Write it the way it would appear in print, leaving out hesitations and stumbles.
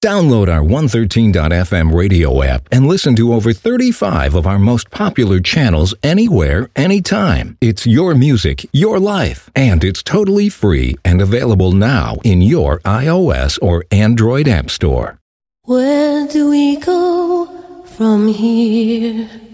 Download our 113.fm radio app and listen to over 35 of our most popular channels anywhere, anytime. It's your music, your life, and it's totally free and available now in your iOS or Android app store. Where do we go from here?